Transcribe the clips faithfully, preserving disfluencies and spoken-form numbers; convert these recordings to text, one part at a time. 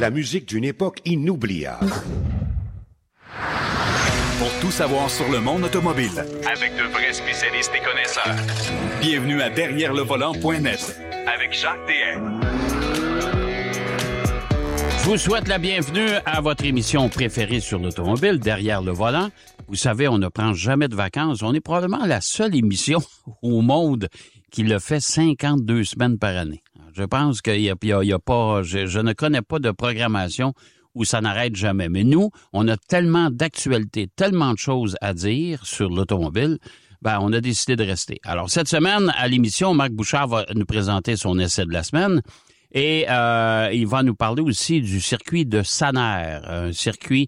la musique d'une époque inoubliable. Pour tout savoir sur le monde automobile, avec de vrais spécialistes et connaisseurs. Bienvenue à derrière le volant point net avec Jacques Déhaye. Je vous souhaite la bienvenue à votre émission préférée sur l'automobile, Derrière le volant. Vous savez, on ne prend jamais de vacances. On est probablement la seule émission au monde qui le fait cinquante-deux semaines par année. Je pense qu'il y a, il y a, il y a pas, je, je ne connais pas de programmation où ça n'arrête jamais. Mais nous, on a tellement d'actualités, tellement de choses à dire sur l'automobile, ben on a décidé de rester. Alors, cette semaine, à l'émission, Marc Bouchard va nous présenter son essai de la semaine et euh, il va nous parler aussi du circuit de Saner, un circuit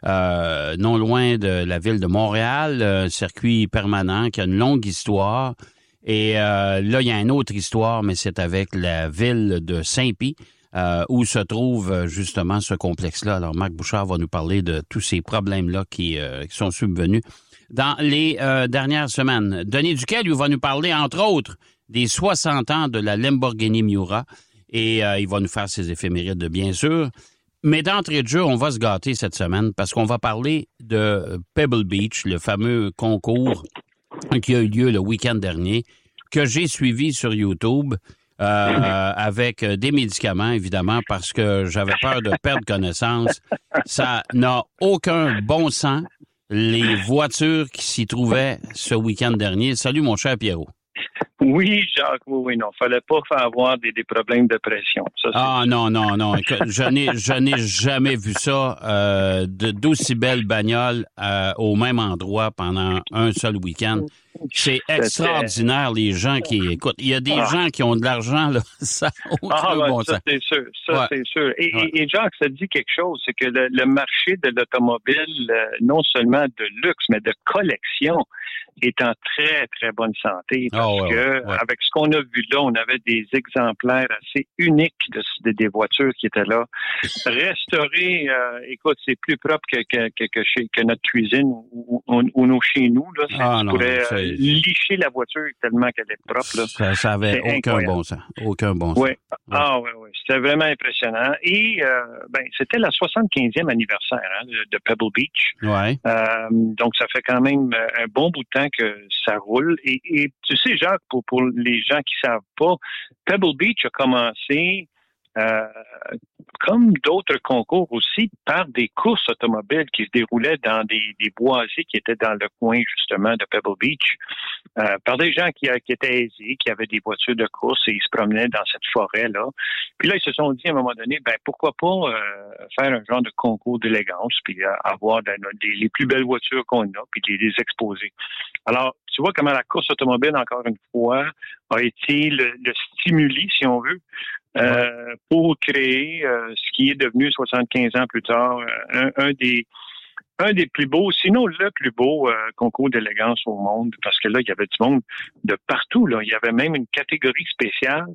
euh, non loin de la ville de Montréal, un circuit permanent qui a une longue histoire. Et euh, là, il y a une autre histoire, mais c'est avec la ville de Saint-Pie, Euh, où se trouve justement ce complexe-là. Alors, Marc Bouchard va nous parler de tous ces problèmes-là qui, euh, qui sont subvenus dans les euh, dernières semaines. Denis Duquel, lui, va nous parler, entre autres, des soixante ans de la Lamborghini Miura, et euh, il va nous faire ses éphémérides, bien sûr. Mais d'entrée de jeu, on va se gâter cette semaine parce qu'on va parler de Pebble Beach, le fameux concours qui a eu lieu le week-end dernier, que j'ai suivi sur YouTube. Euh, avec des médicaments, évidemment, parce que j'avais peur de perdre connaissance. Ça n'a aucun bon sens, les voitures qui s'y trouvaient ce week-end dernier. Salut, mon cher Pierrot. Oui, Jacques, oui, oui, non. Fallait pas faire avoir des, des problèmes de pression. Ça, ah, c'est... non, non, non. Je n'ai, je n'ai jamais vu ça, euh, de, d'aussi belles bagnoles euh, au même endroit pendant un seul week-end. C'est extraordinaire, les gens qui écoutent. Il y a des ah. gens qui ont de l'argent, là. Ça n'a aucun ah, ben, bon ça, sens. c'est sûr. Ça, ouais. c'est sûr. Et, ouais. et, et Jacques, ça dit quelque chose. C'est que le, le marché de l'automobile, euh, non seulement de luxe, mais de collection, est en très, très bonne santé. Parce oh, ouais, que, ouais. avec ce qu'on a vu là, on avait des exemplaires assez uniques de, de des voitures qui étaient là. Restaurées, euh, écoute, c'est plus propre que, que, que, que, chez, que notre cuisine ou, ou, ou nos chez nous, là. C'est, ah, tu non, pourrais c'est... euh, licher la voiture tellement qu'elle est propre, là. Ça, ça avait c'est aucun incroyable. bon sens. Aucun bon sens. Oui. Ouais. Ah, oui, oui. C'était vraiment impressionnant. Et, euh, ben, c'était la soixante-quinzième anniversaire, hein, de, de Pebble Beach. Ouais. Euh, donc, ça fait quand même un bon bout de temps que ça roule. Et, et tu sais, Jacques, pour, pour les gens qui savent pas, Pebble Beach a commencé euh, comme d'autres concours aussi, par des courses automobiles qui se déroulaient dans des, des boisés qui étaient dans le coin, justement, de Pebble Beach, euh, par des gens qui, qui étaient aisés, qui avaient des voitures de course et ils se promenaient dans cette forêt-là. Puis là, ils se sont dit, à un moment donné, ben pourquoi pas euh, faire un genre de concours d'élégance, puis euh, avoir des, des, les plus belles voitures qu'on a, puis les, les exposer. Alors, tu vois comment la course automobile, encore une fois, a été le, le stimuli, si on veut, Euh, pour créer euh, ce qui est devenu soixante-quinze ans plus tard un, un des un des plus beaux, sinon le plus beau euh, concours d'élégance au monde, parce que là, il y avait du monde de partout. Là. Il y avait même une catégorie spéciale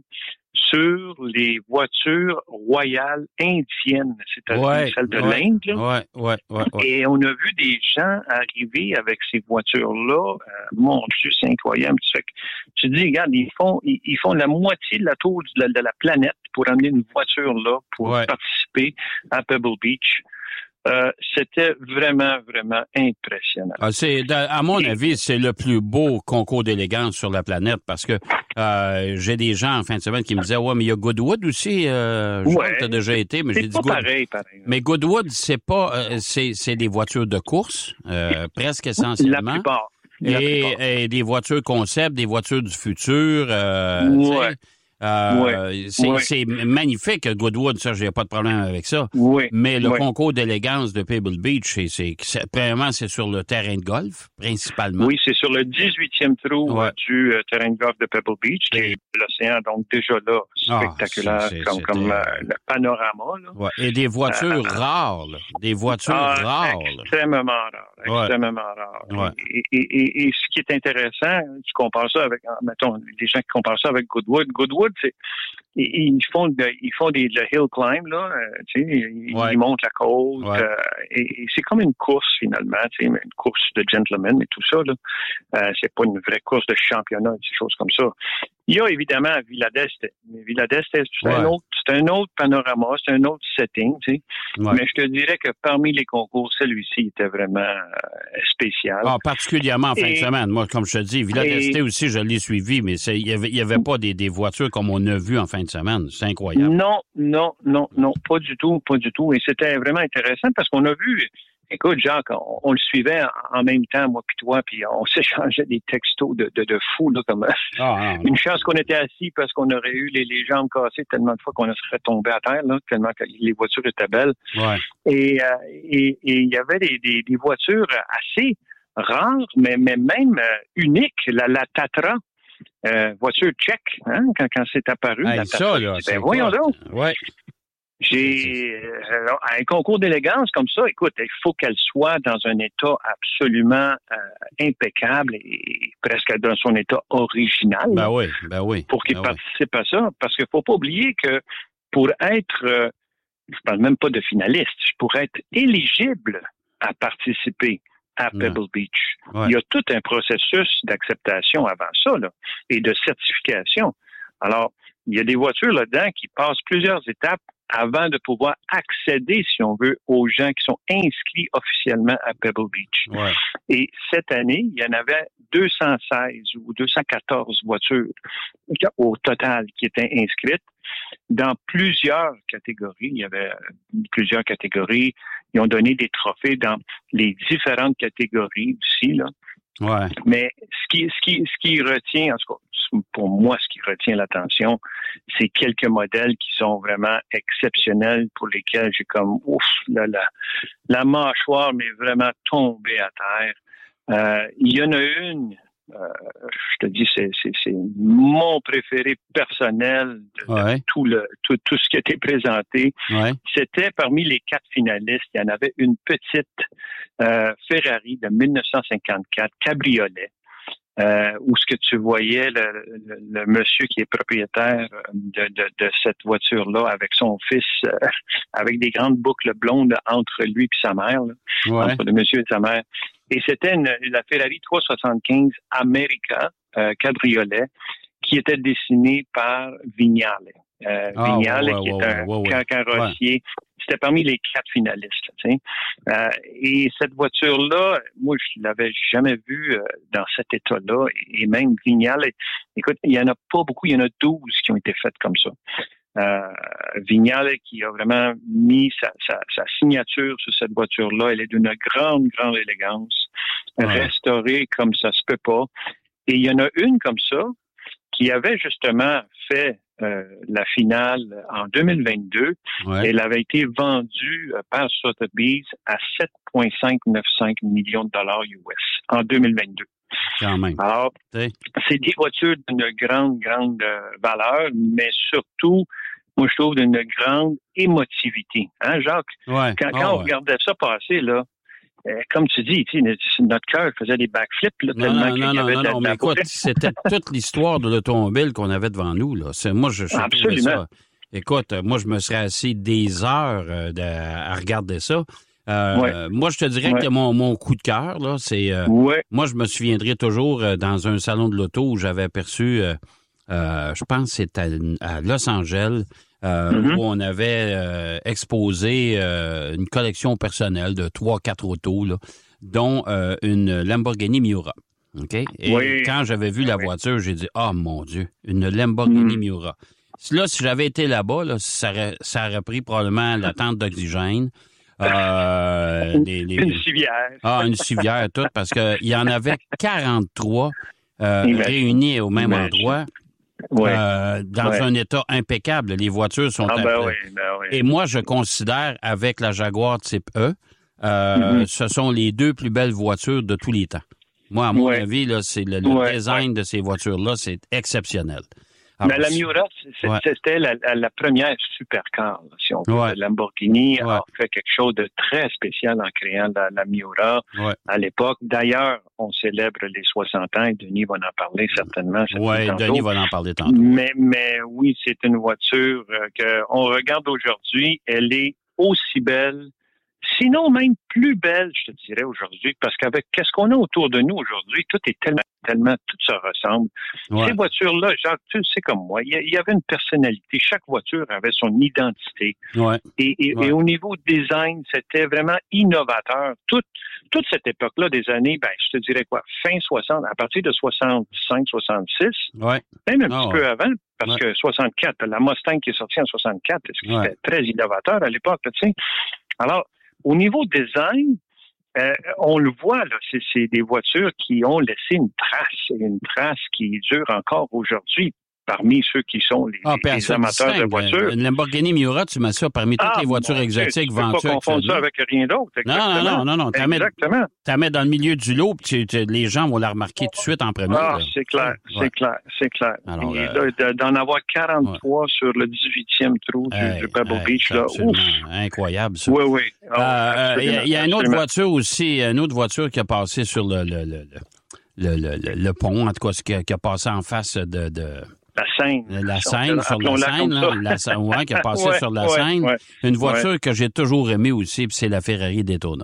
sur les voitures royales indiennes, c'est-à-dire ouais, celles de ouais, l'Inde. Là. Ouais, ouais, ouais, ouais. Et on a vu des gens arriver avec ces voitures-là. Euh, mon Dieu, c'est incroyable. Tu, fais que, tu dis, regarde, ils font, ils, ils font la moitié de la tour de la, de la planète pour amener une voiture là, pour ouais. participer à Pebble Beach. Euh, c'était vraiment, vraiment impressionnant. Ah, c'est, à mon avis, c'est le plus beau concours d'élégance sur la planète parce que euh, j'ai des gens en fin de semaine qui me disaient « Ouais, mais il y a Goodwood aussi. Euh, je ouais, sais que t'as déjà été, mais j'ai dit pas Good... pareil, pareil. Mais Goodwood, c'est pas, euh, c'est, c'est des voitures de course, euh, presque essentiellement. La plupart. La et, plupart. et des voitures concept, des voitures du futur. Euh, ouais. Euh, ouais. c'est, ouais. c'est magnifique, Goodwood, ça, j'ai pas de problème avec ça. Ouais. Mais le ouais. concours d'élégance de Pebble Beach, c'est, c'est, c'est, premièrement, c'est sur le terrain de golf, principalement. Oui, c'est sur le dix-huitième trou ouais. du euh, terrain de golf de Pebble Beach, qui est l'océan, donc déjà là, spectaculaire, ah, c'est, c'est, comme, comme euh, le panorama. Là. Ouais. Et des voitures euh, rares, là. Des voitures ah, rares. Extrêmement rares, extrêmement ouais. rares. Ouais. Et, et, et, et ce qui est intéressant, tu compares ça avec, mettons, des gens qui comparent ça avec Goodwood. Goodwood, c'est ils font de, ils font des le hill climb là, euh, tu sais, ils, ouais. ils montent la côte ouais. euh, et, et c'est comme une course finalement, tu sais, une course de gentlemen et tout ça là. Euh, c'est pas une vraie course de championnat, des choses comme ça. Il y a évidemment Villa d'Este, mais Villa d'Este c'est, ouais. un autre, c'est un autre panorama, c'est un autre setting, tu sais. Ouais. Mais je te dirais que parmi les concours, celui-ci était vraiment euh, spécial. Ah, particulièrement en fin Et, de semaine. Moi, comme je te dis, Villa d'Este aussi, je l'ai suivi, mais il n'y avait, y avait pas des, des voitures comme on a vu en fin de semaine. C'est incroyable. Non, non, non, non, pas du tout, pas du tout. Et c'était vraiment intéressant parce qu'on a vu... Écoute, Jacques, on, on le suivait en, en même temps, moi puis toi, puis on s'échangeait des textos de, de, de fous, là, comme ah, non, une non. chance qu'on était assis parce qu'on aurait eu les, les jambes cassées tellement de fois qu'on serait tombé à terre, là, tellement que les voitures étaient belles. Ouais. Et euh, et il y avait des, des, des voitures assez rares, mais, mais même euh, uniques. La, la Tatra, euh, voiture tchèque, hein, quand, quand c'est apparu. Hey, la ça, Tatra, là, ben, c'est voyons quoi? donc. Ouais. J'ai euh, un concours d'élégance comme ça, écoute, il faut qu'elle soit dans un état absolument euh, impeccable et presque dans son état original. Ben oui, ben oui. Pour qu'il ben participe oui. à ça. Parce qu'il faut pas oublier que pour être, euh, je parle même pas de finaliste, pour être éligible à participer à Pebble ouais. Beach, ouais. il y a tout un processus d'acceptation avant ça, là, et de certification. Alors, il y a des voitures là-dedans qui passent plusieurs étapes avant de pouvoir accéder, si on veut, aux gens qui sont inscrits officiellement à Pebble Beach. Ouais. Et cette année, il y en avait deux cent seize ou deux cent quatorze voitures au total qui étaient inscrites dans plusieurs catégories. Il y avait plusieurs catégories. Ils ont donné des trophées dans les différentes catégories aussi, là. Ouais. Mais ce qui, ce qui, ce qui retient, en tout cas, pour moi, ce qui retient l'attention, c'est quelques modèles qui sont vraiment exceptionnels pour lesquels j'ai comme, ouf, là, la, la mâchoire m'est vraiment tombée à terre. Euh, il y en a une, euh, je te dis, c'est, c'est, c'est mon préféré personnel de, ouais. de tout le, tout, tout ce qui a été présenté. Ouais. C'était parmi les quatre finalistes, il y en avait une petite euh, Ferrari de dix-neuf cent cinquante-quatre, cabriolet. Euh, où ce que tu voyais le, le, le monsieur qui est propriétaire de, de, de cette voiture-là avec son fils, euh, avec des grandes boucles blondes entre lui et sa mère, là, ouais. entre le monsieur et sa mère. Et c'était une, la Ferrari trois cent soixante-quinze America euh, cabriolet qui était dessinée par Vignale. Euh, ah, Vignale, ouais, ouais, qui est ouais, un ouais, ouais. carrossier. Ouais. C'était parmi les quatre finalistes. Tu sais. euh, et cette voiture-là, moi, je l'avais jamais vue euh, dans cet état-là. Et, et même Vignale, écoute, il y en a pas beaucoup, il y en a douze qui ont été faites comme ça. Euh, Vignale qui a vraiment mis sa, sa, sa signature sur cette voiture-là. Elle est d'une grande, grande élégance, ouais. restaurée comme ça se peut pas. Et il y en a une comme ça qui avait justement fait euh, la finale en deux mille vingt-deux. Ouais. Elle avait été vendue euh, par Sotheby's à sept virgule cinq cent quatre-vingt-quinze millions de dollars U S en deux mille vingt-deux. Quand même. Alors, c'est, c'est des voitures d'une grande, grande euh, valeur, mais surtout, moi, je trouve d'une grande émotivité. Hein, Jacques? Ouais. Quand, quand oh, on ouais. regardait ça passer, là, Euh, comme tu dis, tu sais, notre cœur faisait des backflips. Là, non, tellement non, qu'il non, y avait non, de la, non, de la mais écoute, beauté. c'était toute l'histoire de l'automobile qu'on avait devant nous. Là. C'est, moi, je, je Absolument. ça. Écoute, moi, je me serais assis des heures euh, de, à regarder ça. Euh, ouais. Moi, je te dirais ouais. que mon, mon coup de cœur, là, c'est... Euh, ouais. Moi, je me souviendrai toujours euh, dans un salon de l'auto où j'avais aperçu, euh, euh, je pense que c'était à, à Los Angeles, Euh, mm-hmm. où on avait euh, exposé euh, une collection personnelle de trois, quatre autos, là, dont euh, une Lamborghini Miura. OK? Et oui. quand j'avais vu la oui. voiture, j'ai dit, oh mon Dieu, une Lamborghini mm. Miura. Là, si j'avais été là-bas, là, ça, aurait, ça aurait pris probablement la tente d'oxygène. Euh, les, les... Une civière. Ah, une civière, tout, parce qu'il y en avait quarante-trois euh, réunis au même Imagine. endroit. Ouais. Euh, dans ouais. un état impeccable. Les voitures sont... Ah ben après... oui, ben oui. Et moi, je considère, avec la Jaguar Type E, euh, mm-hmm. ce sont les deux plus belles voitures de tous les temps. Moi, à mon ouais. avis, là, c'est le, le ouais. design ouais. de ces voitures-là, c'est exceptionnel. Alors, mais la Miura, c'est, ouais. c'était la, la première supercar, si on veut. Ouais. Lamborghini ouais. a fait quelque chose de très spécial en créant la, la Miura ouais. à l'époque. D'ailleurs, on célèbre les soixante ans et Denis va en parler certainement. Oui, Denis va en parler tantôt. Mais, mais oui, c'est une voiture euh, qu'on regarde aujourd'hui. Elle est aussi belle Sinon, même plus belle, je te dirais, aujourd'hui, parce qu'avec qu'est-ce qu'on a autour de nous aujourd'hui, tout est tellement, tellement, tout se ressemble. Ouais. Ces voitures-là, genre, tu le sais comme moi, il y, y avait une personnalité. Chaque voiture avait son identité. Ouais. Et, et, ouais. et au niveau design, c'était vraiment innovateur. Toute, toute cette époque-là des années, ben, je te dirais quoi, fin soixante, à partir de soixante-cinq, soixante-six, ouais. même un oh, petit ouais. peu avant, parce ouais. que soixante-quatre, la Mustang qui est sortie en soixante-quatre, c'était ouais. très innovateur à l'époque, tu sais. Alors, au niveau design, euh, on le voit, là, c'est, c'est des voitures qui ont laissé une trace, une trace qui dure encore aujourd'hui parmi ceux qui sont les, ah, les, les amateurs de voitures. Une Lamborghini Miura, tu mets ça parmi toutes ah, les voitures bon, exotiques tu vendues. Tu peux pas confondre ça avec rien d'autre. Exactement. Non, non, non, non. Tu exactement. Tu la mets dans le milieu du lot, puis les gens vont la remarquer tout de suite en premier. Ah, là. c'est clair, ouais. c'est clair, c'est clair. Alors, Et euh... là, d'en avoir quarante-trois ouais. sur le dix-huitième trou hey, du, du Pebble hey, Beach, là, ouf! Incroyable, ça. Oui, oui. Il oh, euh, y, y a une autre voiture aussi, une autre voiture qui a passé sur le, le, le, le, le, le, le pont, en tout cas, qui a, qui a passé en face de... de... La Seine. La Seine, sur la Seine, là, la Seine, ouais, qui a passé ouais, sur la ouais, Seine. Ouais, une voiture ouais. que j'ai toujours aimée aussi, puis c'est la Ferrari Daytona.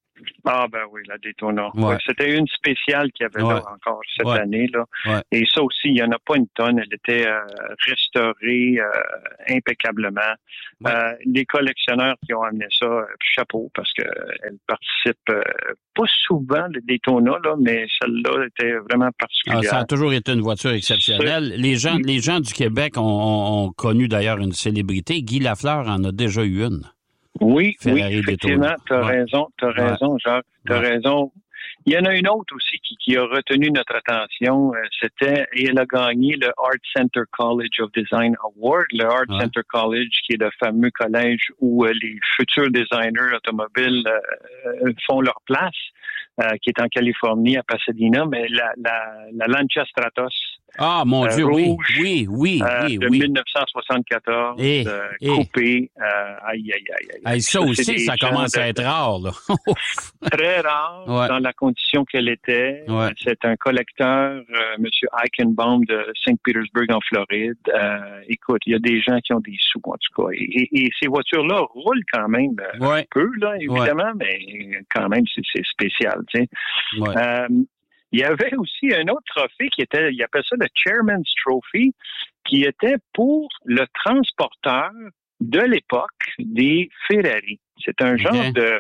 Ah ben oui, la Daytona. Ouais. Ouais, c'était une spéciale qu'il y avait ouais. là encore cette ouais. année. Là. Ouais. Et ça aussi, il n'y en a pas une tonne. Elle était euh, restaurée euh, impeccablement. Ouais. Euh, les collectionneurs qui ont amené ça, euh, chapeau, parce qu'elle participe euh, pas souvent, le Daytona, là, mais celle-là était vraiment particulière. Ah, ça a toujours été une voiture exceptionnelle. Les gens, les gens du Québec ont, ont, ont connu d'ailleurs une célébrité. Guy Lafleur en a déjà eu une. Oui, Ferrari oui, effectivement, tu as ouais. raison, tu as ouais. raison, Jacques, tu as ouais. raison. Il y en a une autre aussi qui, qui a retenu notre attention, c'était, et elle a gagné le Art Center College of Design Award, le Art ouais. Center College, qui est le fameux collège où euh, les futurs designers automobiles euh, font leur place, euh, qui est en Californie, à Pasadena, mais la, la, la Lancia Stratos. Ah, mon euh, Dieu, rouge, oui, oui, oui, euh, oui. de oui. dix-neuf cent soixante-quatorze, et, euh, et. coupé, euh, aïe, aïe, aïe, aïe. Ça, ça aussi, ça commence de... à être rare, là. Très rare, ouais. dans la condition qu'elle était. Ouais. C'est un collecteur, euh, M. Eichenbaum de Saint-Pétersbourg en Floride. Euh, écoute, il y a des gens qui ont des sous, en tout cas. Et, et, et ces voitures-là roulent quand même euh, ouais. un peu, là, évidemment, ouais. mais quand même, c'est, c'est spécial, tu sais. Ouais. Euh, il y avait aussi un autre trophée qui était, il appelle ça le Chairman's Trophy, qui était pour le transporteur de l'époque des Ferrari. C'est un genre okay. de,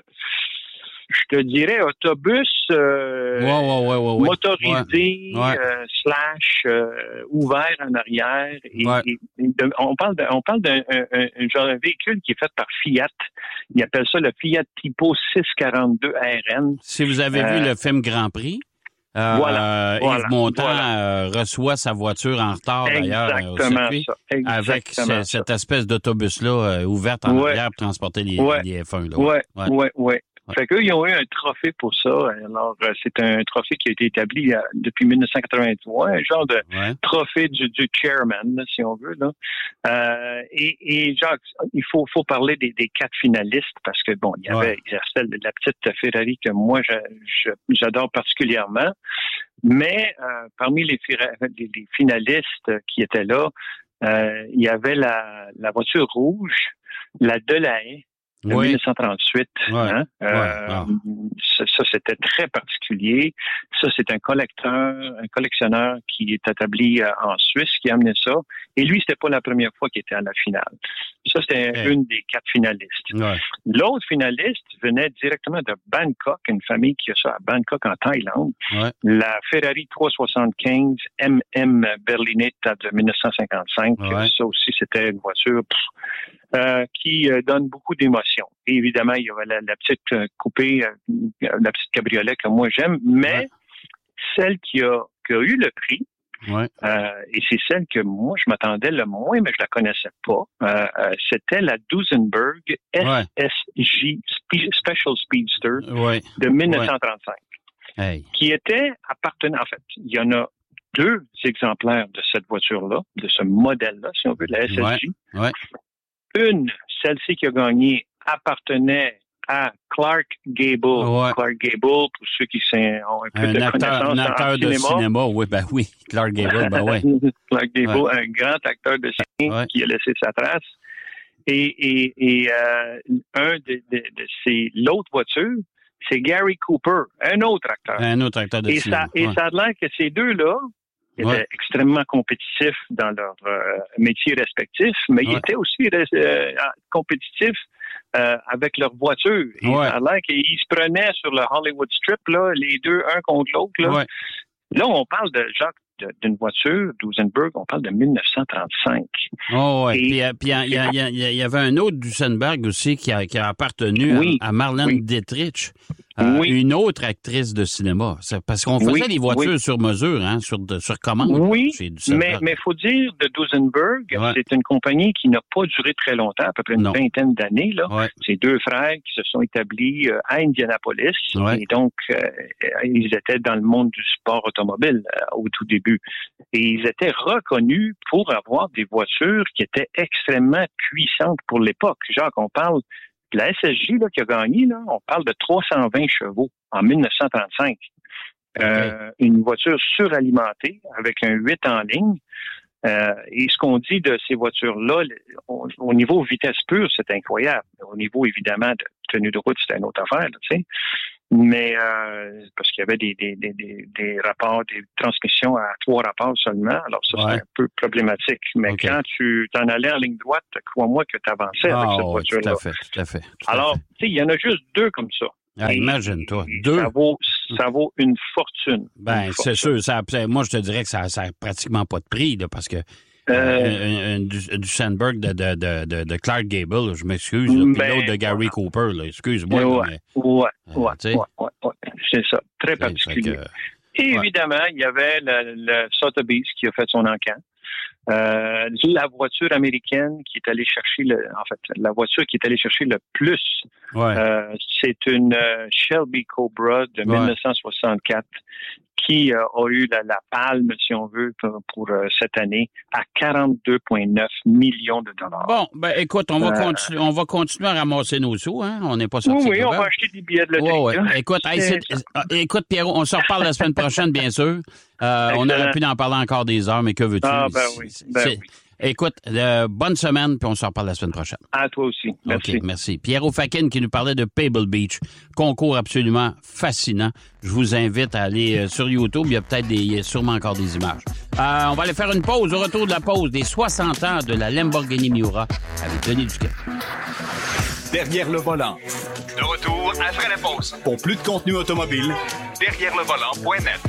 je te dirais, autobus euh, ouais, ouais, ouais, ouais, motorisé, ouais. Ouais. Euh, slash euh, ouvert en arrière. Et, ouais. et, et de, on parle, de, on parle d'un un, un genre de véhicule qui est fait par Fiat. Ils appellent ça le Fiat Tipo six cent quarante-deux R N. Si vous avez euh, vu le film Grand Prix, Euh, voilà, euh, voilà, Yves Montand voilà. euh, reçoit sa voiture en retard d'ailleurs au circuit ça, avec ce, cette espèce d'autobus-là euh, ouverte en ouais. arrière pour transporter les, ouais. les F un. Là. Ouais, ouais, ouais, ouais. ouais. Fait qu'eux, ils ont eu un trophée pour ça. Alors, c'est un trophée qui a été établi euh, depuis dix-neuf cent quatre-vingt-trois, un genre de ouais. trophée du, du chairman, là, si on veut. Là. Euh, et, et Jacques, il faut, faut parler des, des quatre finalistes parce que, bon, il y avait ouais. celle de la petite Ferrari que moi, je, je, j'adore particulièrement. Mais euh, parmi les, les, les finalistes qui étaient là, euh, il y avait la, la voiture rouge, la Delahaye, de oui. dix-neuf cent trente-huit. Ouais. Hein? Ouais. Euh, ah. ça, ça, c'était très particulier. Ça, c'est un collecteur, un collectionneur qui est établi euh, en Suisse qui a amené ça. Et lui, c'était pas la première fois qu'il était à la finale. Ça, c'était hey. une des quatre finalistes. Ouais. L'autre finaliste venait directement de Bangkok, une famille qui a ça à Bangkok, en Thaïlande. Ouais. La Ferrari trois cent soixante-quinze M M Berlinetta de dix-neuf cent cinquante-cinq. Ouais. Ça aussi, c'était une voiture pff, euh, qui euh, donne beaucoup d'émotions. Et évidemment, il y avait la, la petite euh, coupée, euh, la petite cabriolet que moi j'aime, mais ouais. celle qui a, qui a eu le prix, Ouais. Euh, et c'est celle que moi, je m'attendais le moins, mais je la connaissais pas. Euh, euh, c'était la Duesenberg S S J ouais. Special Speedster ouais. de dix-neuf cent trente-cinq. Ouais. Hey. Qui était appartenant, en fait, il y en a deux exemplaires de cette voiture-là, de ce modèle-là, si on veut, la S S J. Ouais. Ouais. Une, celle-ci qui a gagné, appartenait à Clark Gable. Ouais. Clark Gable, pour ceux qui ont un peu un de acteur, connaissance un acteur en de cinéma. cinéma. Oui, ben oui, Clark Gable, ben oui. Clark Gable, ouais. un grand acteur de cinéma ouais. qui a laissé sa trace. Et, et, et euh, un de, de, de ces l'autre voiture, c'est Gary Cooper, un autre acteur. Un autre acteur de et cinéma. Ça, et ouais. ça a l'air que ces deux-là étaient ouais. extrêmement compétitifs dans leur euh, métier respectif, mais ouais. ils étaient aussi euh, compétitifs euh, avec leur voiture. Et ouais. ça a l'air qu'ils se prenaient sur le Hollywood Strip, là, les deux, un contre l'autre. Là, ouais. là on parle de Jacques d'une voiture, Duesenberg, on parle de dix-neuf cent trente-cinq. Oh, ouais. Et, puis il y, y, y, y, y avait un autre Duesenberg aussi qui a, qui a appartenu oui, à, à Marlène oui. Dietrich, euh, oui. une autre actrice de cinéma. C'est parce qu'on faisait oui, des voitures oui. sur mesure, hein, sur, de, sur commande. Oui, mais il faut dire de Duesenberg, ouais. c'est une compagnie qui n'a pas duré très longtemps, à peu près une non. vingtaine d'années. Là. Ouais. C'est deux frères qui se sont établis euh, à Indianapolis. Ouais. Et donc, euh, ils étaient dans le monde du sport automobile euh, au tout début. Et ils étaient reconnus pour avoir des voitures qui étaient extrêmement puissantes pour l'époque. Genre, on parle de la S S J là, qui a gagné, là, on parle de trois cent vingt chevaux en dix-neuf cent trente-cinq. Okay. Euh, une voiture suralimentée avec un huit en ligne. Euh, et ce qu'on dit de ces voitures-là, au, au niveau vitesse pure, c'est incroyable. Au niveau, évidemment, de tenue de route, c'est une autre affaire, tu sais. Mais euh, parce qu'il y avait des, des, des, des rapports, des transmissions à trois rapports seulement. Alors ça, ouais. c'est un peu problématique. Mais okay. quand tu t'en allais en ligne droite, crois-moi que tu avançais oh, avec cette voiture-là. Tout à fait, tout à fait. Tout Alors, tu sais, il y en a juste deux comme ça. Ah, imagine-toi, deux. Ça vaut, ça vaut une fortune. Ben, une c'est fortune. sûr. Ça, moi, je te dirais que ça n'a pratiquement pas de prix, là, parce que Euh, un, un, du, du Sandberg de, de, de, de Clark Gable, je m'excuse, le ben, pilote de Gary ouais. Cooper, là, excuse-moi. Ouais, mais, ouais, euh, ouais, ouais, ouais, ouais, c'est ça, très particulier. Que, Et ouais. évidemment, il y avait le, le Sotheby's qui a fait son encan. Euh, la voiture américaine qui est allée chercher le, en fait, la voiture qui est allée chercher le plus, ouais. euh, c'est une euh, Shelby Cobra de ouais. dix-neuf cent soixante-quatre qui euh, a eu la, la palme, si on veut, pour, pour euh, cette année, à quarante-deux virgule neuf millions de dollars. Bon, ben écoute, on va, euh, continu- on va continuer à ramasser nos sous, hein? On n'est pas sorti. Oui, oui, on va acheter des billets de loterie. Ouais, ouais. Écoute, hey, c'est, écoute, Pierrot, on se reparle la semaine prochaine, bien sûr. Euh, on aurait pu en parler encore des heures, mais que veux-tu? Ah, ben oui, ben c'est, oui. Écoute, euh, bonne semaine, puis on se reparle la semaine prochaine. À toi aussi. Merci. OK, merci. Pierrot Fakin qui nous parlait de Pebble Beach. Concours absolument fascinant. Je vous invite à aller euh, sur YouTube. Il y a peut-être des, il y a sûrement encore des images. Euh, on va aller faire une pause. Au retour de la pause, des soixante ans de la Lamborghini Miura avec Denis Duquet. Derrière le volant. De retour après la pause. Pour plus de contenu automobile, derrière le volant point net.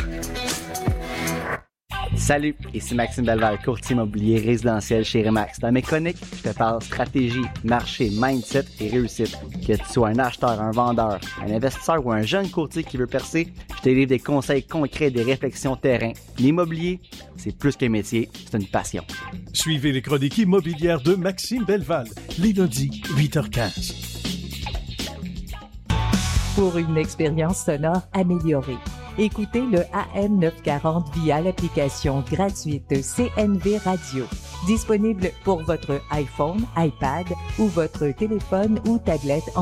Salut, ici Maxime Belval, courtier immobilier résidentiel chez Remax. Dans mes chroniques, je te parle stratégie, marché, mindset et réussite. Que tu sois un acheteur, un vendeur, un investisseur ou un jeune courtier qui veut percer, je te livre des conseils concrets et des réflexions terrain. L'immobilier, c'est plus qu'un métier, c'est une passion. Suivez les chroniques immobilières de Maxime Belval, les lundis, huit heures quinze. Pour une expérience sonore améliorée, écoutez le A M neuf cent quarante via l'application gratuite C N V Radio. Disponible pour votre iPhone, iPad ou votre téléphone ou tablette